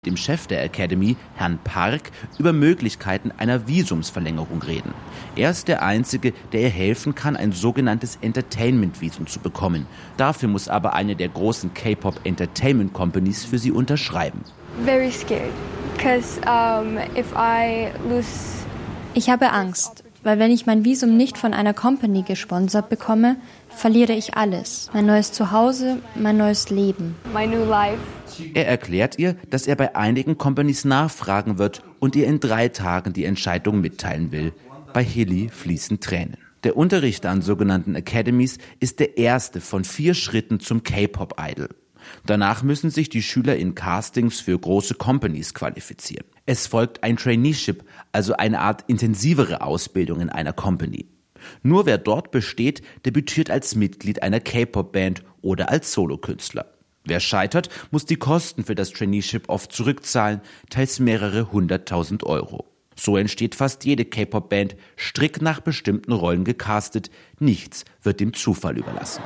dem Chef der Academy, Herrn Park, über Möglichkeiten einer Visumsverlängerung reden. Er ist der Einzige, der ihr helfen kann, ein sogenanntes Entertainment-Visum zu bekommen. Dafür muss aber eine der großen K-Pop-Entertainment-Companies für sie unterschreiben. Very scared, because if I lose... Ich habe Angst, weil wenn ich mein Visum nicht von einer Company gesponsert bekomme, verliere ich alles. Mein neues Zuhause, mein neues Leben. My new life. Er erklärt ihr, dass er bei einigen Companies nachfragen wird und ihr in 3 Tagen die Entscheidung mitteilen will. Bei Hilly fließen Tränen. Der Unterricht an sogenannten Academies ist der erste von 4 Schritten zum K-Pop-Idol. Danach müssen sich die Schüler in Castings für große Companies qualifizieren. Es folgt ein Traineeship, also eine Art intensivere Ausbildung in einer Company. Nur wer dort besteht, debütiert als Mitglied einer K-Pop-Band oder als Solokünstler. Wer scheitert, muss die Kosten für das Traineeship oft zurückzahlen, teils mehrere 100.000 Euro. So entsteht fast jede K-Pop-Band, strikt nach bestimmten Rollen gecastet. Nichts wird dem Zufall überlassen.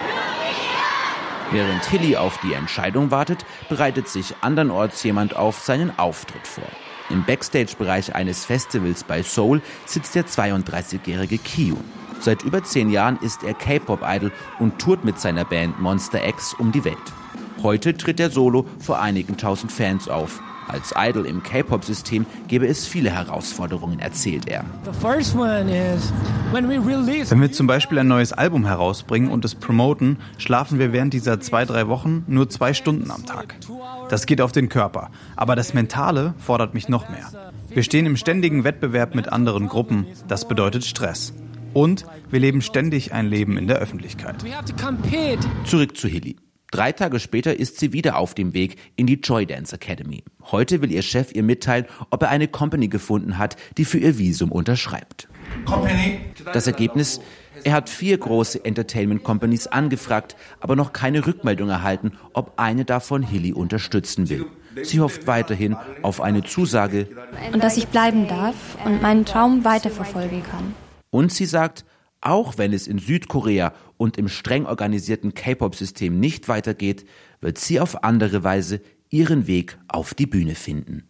Während Hilly auf die Entscheidung wartet, bereitet sich andernorts jemand auf seinen Auftritt vor. Im Backstage-Bereich eines Festivals bei Seoul sitzt der 32-jährige Kyun. Seit über 10 Jahren ist er K-Pop-Idol und tourt mit seiner Band Monster X um die Welt. Heute tritt er solo vor einigen tausend Fans auf. Als Idol im K-Pop-System gäbe es viele Herausforderungen, erzählt er. Wenn wir zum Beispiel ein neues Album herausbringen und es promoten, schlafen wir während dieser 2-3 Wochen nur 2 Stunden am Tag. Das geht auf den Körper, aber das Mentale fordert mich noch mehr. Wir stehen im ständigen Wettbewerb mit anderen Gruppen, das bedeutet Stress. Und wir leben ständig ein Leben in der Öffentlichkeit. Zurück zu Hilly. 3 Tage später ist sie wieder auf dem Weg in die Joy Dance Academy. Heute will ihr Chef ihr mitteilen, ob er eine Company gefunden hat, die für ihr Visum unterschreibt. Das Ergebnis? Er hat 4 große Entertainment Companies angefragt, aber noch keine Rückmeldung erhalten, ob eine davon Hilly unterstützen will. Sie hofft weiterhin auf eine Zusage. Und dass ich bleiben darf und meinen Traum weiterverfolgen kann. Und sie sagt, auch wenn es in Südkorea und im streng organisierten K-Pop-System nicht weitergeht, wird sie auf andere Weise ihren Weg auf die Bühne finden.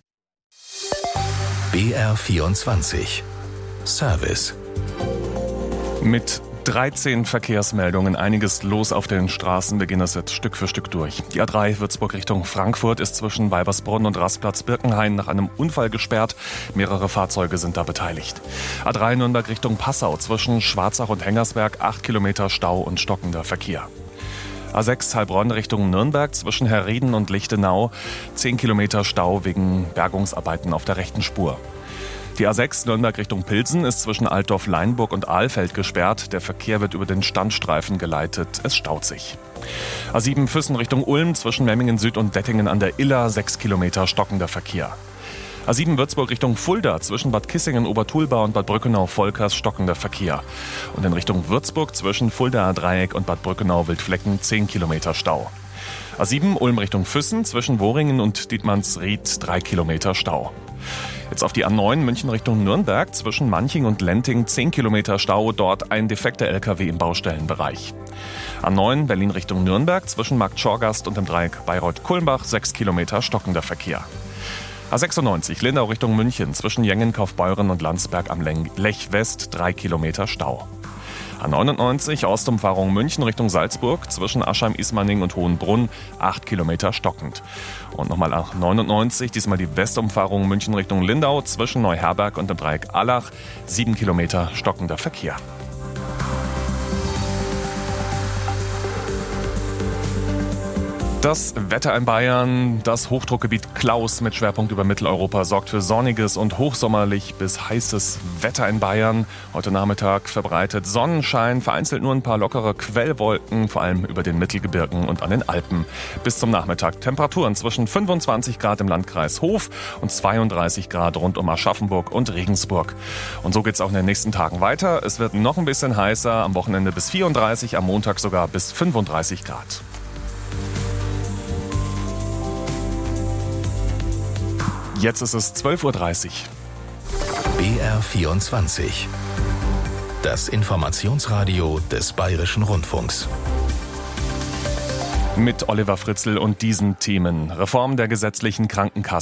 BR24 Service. Mit 13 Verkehrsmeldungen, einiges los auf den Straßen. Wir gehen das jetzt Stück für Stück durch. Die A3 Würzburg Richtung Frankfurt ist zwischen Weibersbronn und Rastplatz Birkenhain nach einem Unfall gesperrt. Mehrere Fahrzeuge sind da beteiligt. A3 Nürnberg Richtung Passau zwischen Schwarzach und Hengersberg 8 Kilometer Stau und stockender Verkehr. A6 Heilbronn Richtung Nürnberg zwischen Herrieden und Lichtenau 10 Kilometer Stau wegen Bergungsarbeiten auf der rechten Spur. Die A6 Nürnberg Richtung Pilsen ist zwischen Altdorf-Leinburg und Ahlfeld gesperrt. Der Verkehr wird über den Standstreifen geleitet. Es staut sich. A7 Füssen Richtung Ulm zwischen Memmingen Süd und Dettingen an der Iller 6 Kilometer stockender Verkehr. A7 Würzburg Richtung Fulda zwischen Bad Kissingen, Obertulba und Bad Brückenau-Volkers stockender Verkehr. Und in Richtung Würzburg zwischen Fuldaer Dreieck und Bad Brückenau-Wildflecken 10 Kilometer Stau. A7 Ulm Richtung Füssen zwischen Woringen und Dietmannsried 3 Kilometer Stau. Jetzt auf die A9 München Richtung Nürnberg zwischen Manching und Lenting 10 Kilometer Stau, dort ein defekter LKW im Baustellenbereich. A9 Berlin Richtung Nürnberg zwischen Marktschorgast und dem Dreieck Bayreuth-Kulmbach 6 Kilometer stockender Verkehr. A96 Lindau Richtung München zwischen Jengen, Kaufbeuren und Landsberg am Lech West 3 Kilometer Stau. A99 Ostumfahrung München Richtung Salzburg zwischen Aschheim-Ismaning und Hohenbrunn 8 Kilometer stockend. Und nochmal A99, diesmal die Westumfahrung München Richtung Lindau zwischen Neuherberg und dem Dreieck Allach 7 Kilometer stockender Verkehr. Das Wetter in Bayern, das Hochdruckgebiet Klaus mit Schwerpunkt über Mitteleuropa sorgt für sonniges und hochsommerlich bis heißes Wetter in Bayern. Heute Nachmittag verbreitet Sonnenschein, vereinzelt nur ein paar lockere Quellwolken, vor allem über den Mittelgebirgen und an den Alpen. Bis zum Nachmittag Temperaturen zwischen 25 Grad im Landkreis Hof und 32 Grad rund um Aschaffenburg und Regensburg. Und so geht's auch in den nächsten Tagen weiter. Es wird noch ein bisschen heißer, am Wochenende bis 34, am Montag sogar bis 35 Grad. Jetzt ist es 12.30 Uhr. BR24. Das Informationsradio des Bayerischen Rundfunks. Mit Oliver Fritzl und diesen Themen. Reform der gesetzlichen Krankenkasse.